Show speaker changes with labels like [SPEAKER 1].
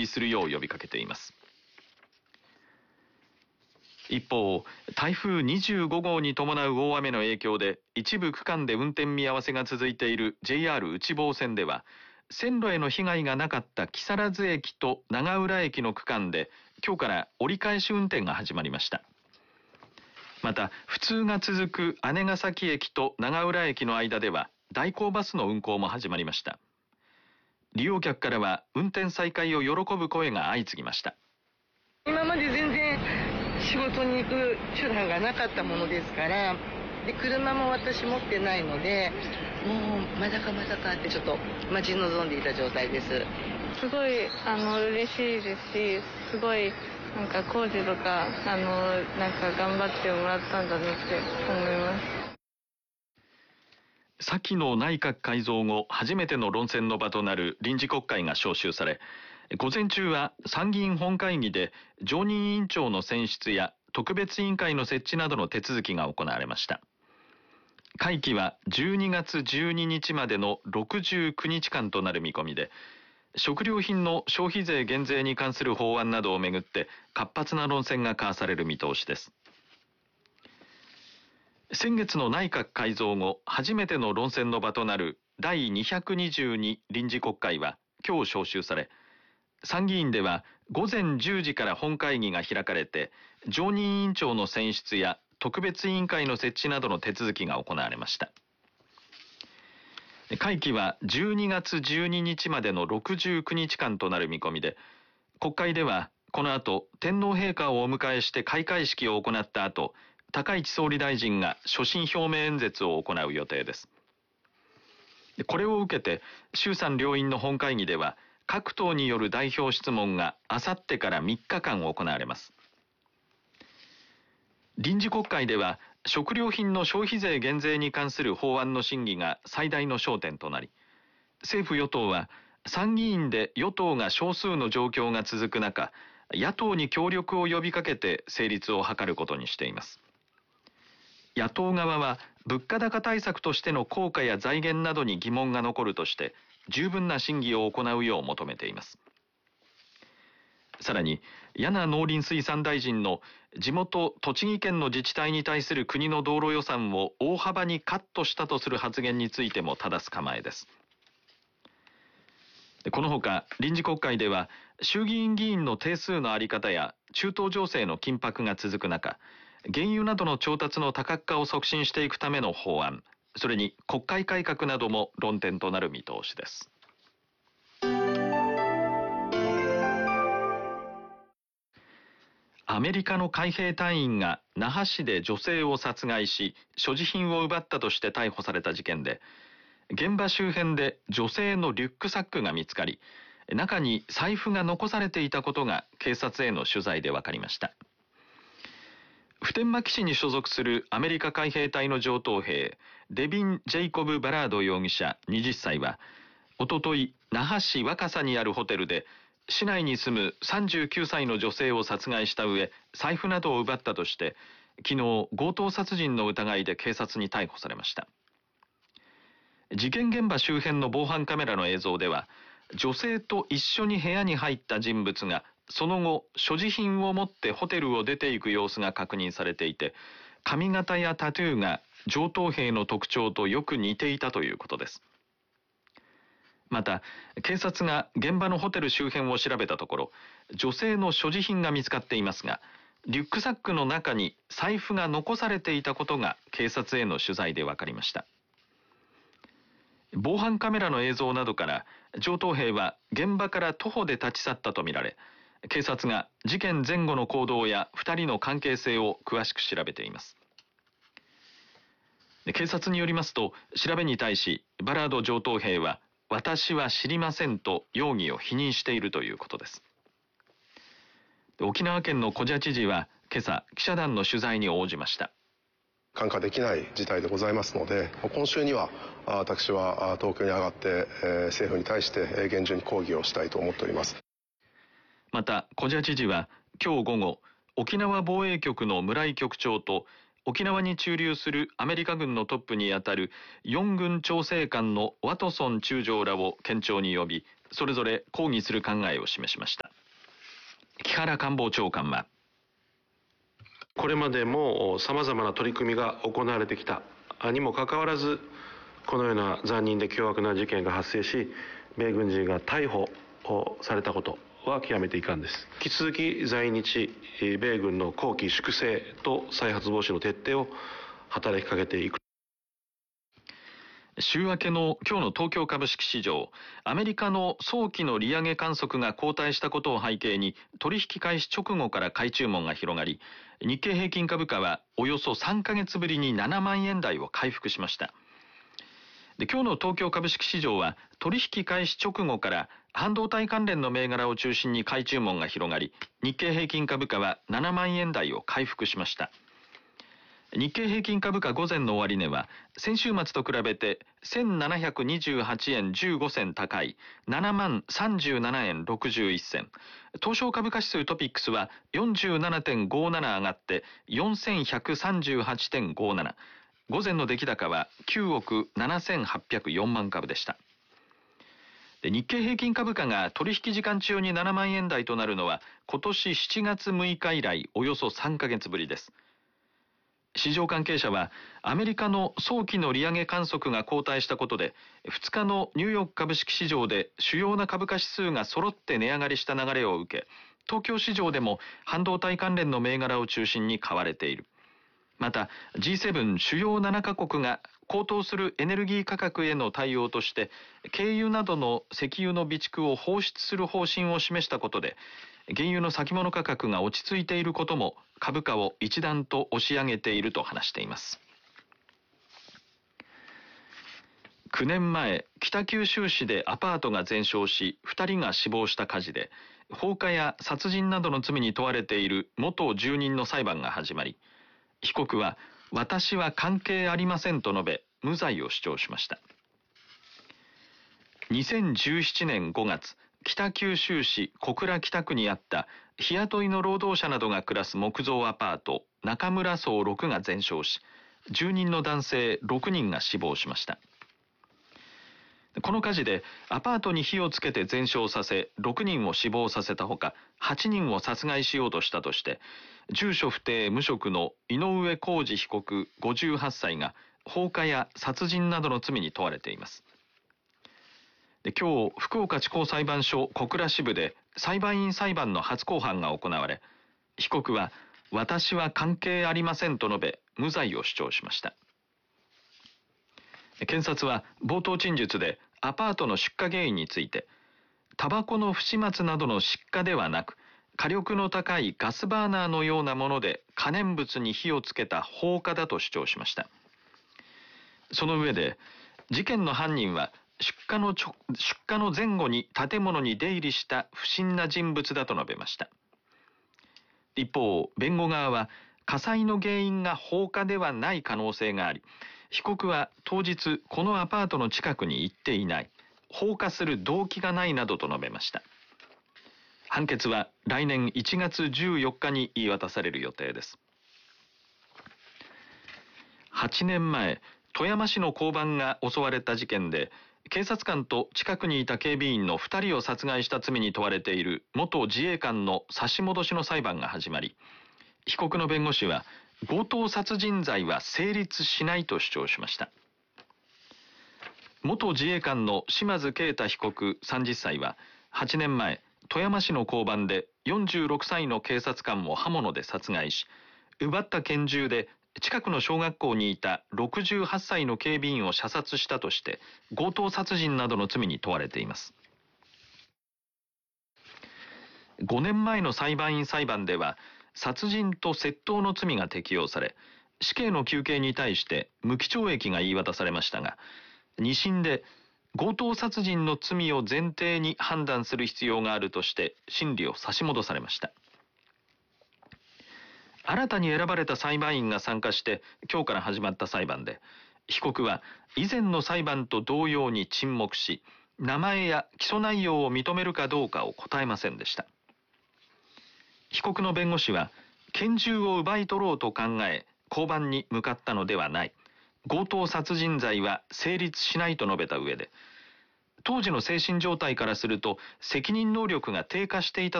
[SPEAKER 1] 意するよう呼びかけています。一方、台風25号に伴う大雨の影響で一部区間で運転見合わせが続いている JR 内房線では、線路への被害がなかった木更津駅と長浦駅の区間で今日から折り返し運転が始まりました。また不通が続く姉ヶ崎駅と長浦駅の間では代行バスの運行も始まりました。利用客からは運転再開を喜ぶ声が相次ぎました。
[SPEAKER 2] 今まで全然仕事に行く手段がなかったものですから、で車も私持ってないので、もうまだかまだかってちょっと待ち望んでいた状態です。
[SPEAKER 3] すごい嬉しいですし、すごいなんか工事とかなんか頑張ってもらったんだなって思います。
[SPEAKER 1] 先の内閣改造後初めての論戦の場となる臨時国会が召集され、午前中は参議院本会議で常任委員長の選出や特別委員会の設置などの手続きが行われました。会期は12月12日までの69日間となる見込みで、食料品の消費税減税に関する法案などをめぐって活発な論戦が交わされる見通しです。先月の内閣改造後初めての論戦の場となる第222臨時国会は今日召集され、参議院では午前10時から本会議が開かれて、常任委員長の選出や特別委員会の設置などの手続きが行われました。会期は12月12日までの69日間となる見込みで、国会ではこの後天皇陛下をお迎えして開会式を行った後、高市総理大臣が所信表明演説を行う予定です。これを受けて衆参両院の本会議では各党による代表質問があさってから3日間行われます。臨時国会では食料品の消費税減税に関する法案の審議が最大の焦点となり、政府与党は参議院で与党が少数の状況が続く中、野党に協力を呼びかけて成立を図ることにしています。野党側は物価高対策としての効果や財源などに疑問が残るとして十分な審議を行うよう求めています。さらに柳農林水産大臣の地元栃木県の自治体に対する国の道路予算を大幅にカットしたとする発言についても正す構えです。このほか臨時国会では衆議院議員の定数の在り方や中東情勢の緊迫が続く中、原油などの調達の多角化を促進していくための法案、それに国会改革なども論点となる見通しです。アメリカの海兵隊員が那覇市で女性を殺害し所持品を奪ったとして逮捕された事件で、現場周辺で女性のリュックサックが見つかり、中に財布が残されていたことが警察への取材で分かりました。普天間基地に所属するアメリカ海兵隊の上等兵デビン・ジェイコブ・バラード容疑者20歳は、おととい那覇市若狭にあるホテルで市内に住む39歳の女性を殺害した上、財布などを奪ったとして昨日強盗殺人の疑いで警察に逮捕されました。事件現場周辺の防犯カメラの映像では、女性と一緒に部屋に入った人物がその後所持品を持ってホテルを出ていく様子が確認されていて、髪型やタトゥーが上等兵の特徴とよく似ていたということです。また警察が現場のホテル周辺を調べたところ、女性の所持品が見つかっていますが、リュックサックの中に財布が残されていたことが警察への取材で分かりました。防犯カメラの映像などから上等兵は現場から徒歩で立ち去ったとみられ、警察が事件前後の行動や2人の関係性を詳しく調べています。警察によりますと、調べに対しバラード上等兵は私は知りませんと容疑を否認しているということです。沖縄県の古謝知事は今朝記者団の取材に応じました。
[SPEAKER 4] 看過できない事態でございますので、今週には私は東京に上がって政府に対して厳重に抗議をしたいと思っております。
[SPEAKER 1] また古謝知事は今日午後、沖縄防衛局の村井局長と沖縄に駐留するアメリカ軍のトップにあたる4軍調整官のワトソン中将らを県庁に呼び、 それぞれ抗議する考えを示しました。木原官房長官は、
[SPEAKER 5] これまでもさまざまな取り組みが行われてきたにもかかわらず、このような残忍で凶悪な事件が発生し、米軍人が逮捕されたことは極めて遺憾です。引き続き在日米軍の綱紀粛正と再発防止の徹底を働きかけていく。
[SPEAKER 1] 週明けの今日の東京株式市場、アメリカの早期の利上げ観測が後退したことを背景に、取引開始直後から買い注文が広がり、日経平均株価はおよそ3ヶ月ぶりに7万円台を回復しました。で、今日の東京株式市場は取引開始直後から半導体関連の銘柄を中心に買い注文が広がり、日経平均株価は7万円台を回復しました。日経平均株価午前の終値は先週末と比べて1728円15銭高い7万37円61銭、東証株価指数トピックスは 47.57 上がって4138.57、午前の出来高は9億7804万株でした。日経平均株価が取引時間中に7万円台となるのは今年7月6日以来およそ3ヶ月ぶりです。市場関係者は、アメリカの早期の利上げ観測が後退したことで、2日のニューヨーク株式市場で主要な株価指数が揃って値上がりした流れを受け、東京市場でも半導体関連の銘柄を中心に買われている。また G7 主要7カ国が高騰するエネルギー価格への対応として軽油などの石油の備蓄を放出する方針を示したことで、原油の先物価格が落ち着いていることも株価を一段と押し上げていると話しています。9年前、北九州市でアパートが全焼し2人が死亡した火事で、放火や殺人などの罪に問われている元住人の裁判が始まり、被告は私は関係ありませんと述べ無罪を主張しました。2017年5月、北九州市小倉北区にあった日雇いの労働者などが暮らす木造アパート中村荘6が全焼し、住人の男性6人が死亡しました。この火事でアパートに火をつけて全焼させ6人を死亡させたほか8人を殺害しようとしたとして、住所不定無職の井上浩二被告58歳が放火や殺人などの罪に問われています。今日、福岡地方裁判所小倉支部で裁判員裁判の初公判が行われ、被告は私は関係ありませんと述べ無罪を主張しました。検察は冒頭陳述でアパートの出火原因について、タバコの不始末などの失火ではなく火力の高いガスバーナーのようなもので可燃物に火をつけた放火だと主張しました。その上で、事件の犯人は出火の前後に建物に出入りした不審な人物だと述べました。一方、弁護側は火災の原因が放火ではない可能性があり、被告は当日このアパートの近くに行っていない、放火する動機がないなどと述べました。判決は来年1月14日に言い渡される予定です。8年前、富山市の交番が襲われた事件で、警察官と近くにいた警備員の2人を殺害した罪に問われている元自衛官の差し戻しの裁判が始まり、被告の弁護士は強盗殺人罪は成立しないと主張しました。元自衛官の島津啓太被告30歳は8年前、富山市の交番で46歳の警察官を刃物で殺害し、奪った拳銃で近くの小学校にいた68歳の警備員を射殺したとして強盗殺人などの罪に問われています。5年前の裁判員裁判では殺人と窃盗の罪が適用され、死刑の求刑に対して無期懲役が言い渡されましたが、2審で強盗殺人の罪を前提に判断する必要があるとして審理を差し戻されました。新たに選ばれた裁判員が参加して今日から始まった裁判で、被告は以前の裁判と同様に沈黙し、名前や起訴内容を認めるかどうかを答えませんでした。被告の弁護士は拳銃を奪い取ろうと考え交番に向かったのではない、強盗殺人罪は成立しないと述べた上で、 当時の精神状態からすると責任能力が低下していた